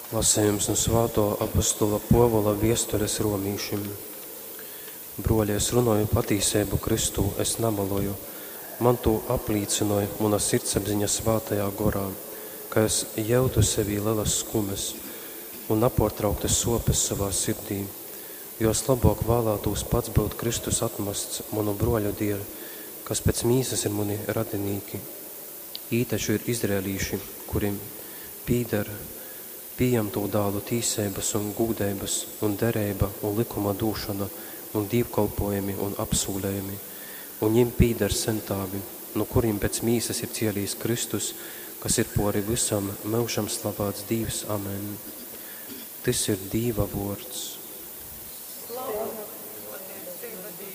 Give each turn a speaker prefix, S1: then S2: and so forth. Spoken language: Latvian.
S1: Lasējums no svāto apostola Povola viestules romīšim. Broļi, es runāju patīsību Kristū, es namaloju. Man to aplīcināja mana sirdsapziņa svātajā gorā, ka es jūtu sevī lielas skumes un nepārtrauktas sopes savā sirdī, jo es labāk vēlētos pats būt Kristus atmasts manu broļu dēļ, kas pēc mīsas ir mani radinīki. Ītaču ir izrēlīši, kuriem pīdar pieņemto dālu tīsības un gūdības un derība un likuma dūšana un dīvkalpojumi un apsūlējumi, un viņiem pīdar sentāvi, no kuriem pēc mīsas ir cielījis Kristus, kas ir pori visam mūžam slavēts Dievs. Amen. Tas ir Dieva vārds.